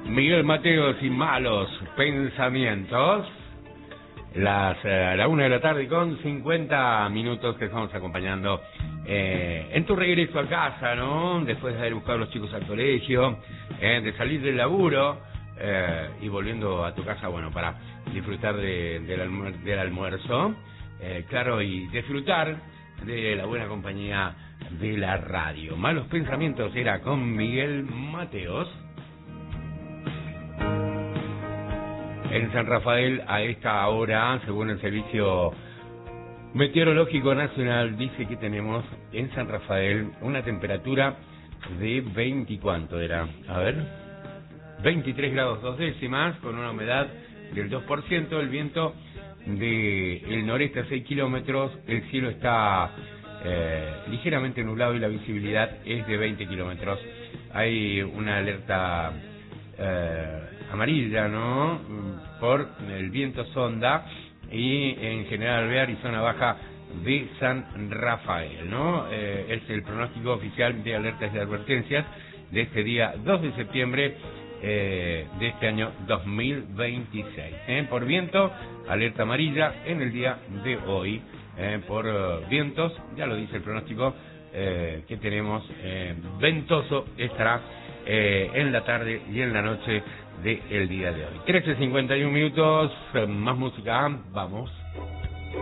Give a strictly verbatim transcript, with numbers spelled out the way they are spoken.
Miguel Mateos y Malos Pensamientos. Las, eh, a la una de la tarde con cincuenta minutos que estamos acompañando eh, en tu regreso a casa, ¿no? Después de haber buscado a los chicos al colegio, eh, de salir del laburo eh, y volviendo a tu casa, bueno, para disfrutar de, del, almuer del almuerzo, eh, claro, y disfrutar de la buena compañía de la radio. Malos Pensamientos era con Miguel Mateos. En San Rafael, a esta hora, según el Servicio Meteorológico Nacional, dice que tenemos en San Rafael una temperatura de veinte, ¿cuánto era? A ver, veintitrés grados dos décimas, con una humedad del dos por ciento, el viento del noreste a seis kilómetros, el cielo está eh, ligeramente nublado y la visibilidad es de veinte kilómetros. Hay una alerta eh, amarilla, ¿no?, por el viento sonda y en General Alvear y zona baja de San Rafael, ¿no? Eh, es el pronóstico oficial de alertas y advertencias de este día dos de septiembre eh, de este año dos mil veintiséis. ¿eh? Por viento, alerta amarilla en el día de hoy. Eh, por uh, vientos, ya lo dice el pronóstico eh, que tenemos, eh, ventoso estará eh, en la tarde y en la noche del día de hoy. trece cincuenta y un minutos, más música, vamos.